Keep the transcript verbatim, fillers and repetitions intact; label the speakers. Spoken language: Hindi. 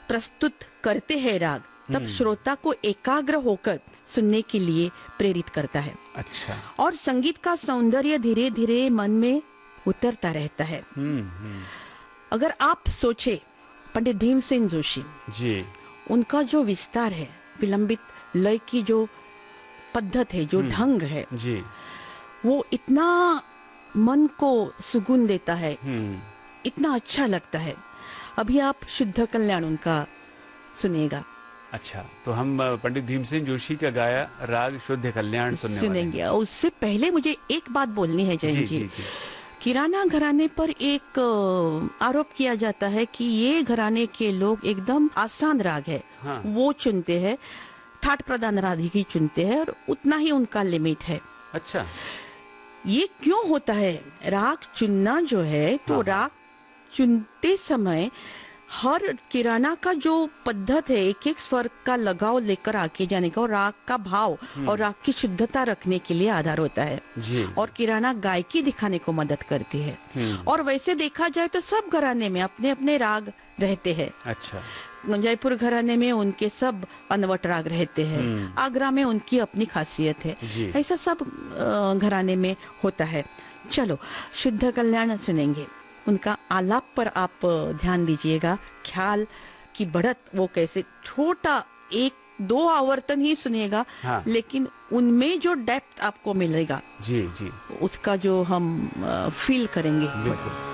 Speaker 1: प्रस्तुत करते हैं राग, तब श्रोता को एकाग्र होकर सुनने के लिए प्रेरित करता है।
Speaker 2: अच्छा।
Speaker 1: और संगीत का सौंदर्य धीरे धीरे मन में उतरता रहता है।
Speaker 2: हम्म हम्म।
Speaker 1: अगर आप सोचे पंडित भीमसेन जोशी
Speaker 2: जी,
Speaker 1: उनका जो विस्तार है, विलंबित लय की जो पद्धत है, जो ढंग है,
Speaker 2: जी,
Speaker 1: वो इतना मन को सुकून देता है,
Speaker 2: हम्म,
Speaker 1: इतना अच्छा लगता है। अभी आप शुद्ध कल्याण उनका सुनिएगा।
Speaker 2: अच्छा, तो हम अ, पंडित भीमसेन जोशी का गाया राग शुद्ध कल्याण सुनने वाले
Speaker 1: सुनेंगे। और उससे पहले मुझे एक बात बोलनी है
Speaker 2: हैं।
Speaker 1: जैन
Speaker 2: जी
Speaker 1: जी,
Speaker 2: जी जी।
Speaker 1: किराना घराने पर एक अ, आरोप किया जाता है कि ये घराने के लोग एकदम आसान राग है
Speaker 2: हाँ।
Speaker 1: वो चुनते हैं, ठाट प्रधान राग ही चुनते हैं और उतना ही उनका लिमिट है।
Speaker 2: अच्छा।
Speaker 1: ये क्यों होता है? राग चुनना जो है, तो
Speaker 2: हाँ, हाँ।
Speaker 1: राग चुनते समय हर किराना का जो पद्धत है, एक एक स्वर का लगाव लेकर आके जाने का, और राग का भाव और राग की शुद्धता रखने के लिए आधार होता है।
Speaker 2: जी,
Speaker 1: और किराना गायकी दिखाने को मदद करती है। और वैसे देखा जाए तो सब घराने में अपने अपने राग रहते हैं।
Speaker 2: अच्छा।
Speaker 1: जयपुर घराने में उनके सब अनवट राग रहते हैं, आगरा में उनकी अपनी खासियत है,
Speaker 2: जी।
Speaker 1: ऐसा सब अ, घराने में होता है। चलो शुद्ध कल्याण सुनेंगे, उनका आलाप पर आप ध्यान दीजिएगा, ख्याल की बढ़त, वो कैसे छोटा एक दो आवर्तन ही सुनिएगा,
Speaker 2: हाँ।
Speaker 1: लेकिन उनमें जो डेप्थ आपको मिलेगा,
Speaker 2: जी जी,
Speaker 1: उसका जो हम फील करेंगे।
Speaker 2: बिल्कुल।